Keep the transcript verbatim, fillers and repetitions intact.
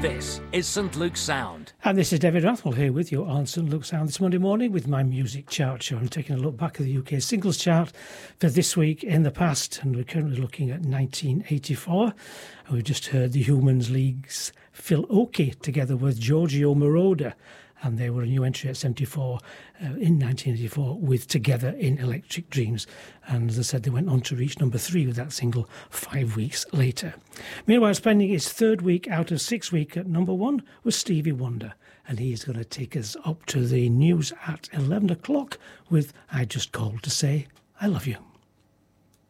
This is St Luke's Sound. And this is David Rathwell here with you on St Luke's Sound this Monday morning with my music chart show. I'm taking a look back at the U K singles chart for this week in the past, and we're currently looking at nineteen eighty-four. And we've just heard the Humans League's Phil Oakey together with Giorgio Moroder, and they were a new entry at seventy-four uh, in nineteen eighty-four with Together in Electric Dreams. And as I said, they went on to reach number three with that single five weeks later. Meanwhile, spending his third week out of six week at number one was Stevie Wonder. And he's going to take us up to the news at eleven o'clock with I Just Called to Say I Love You.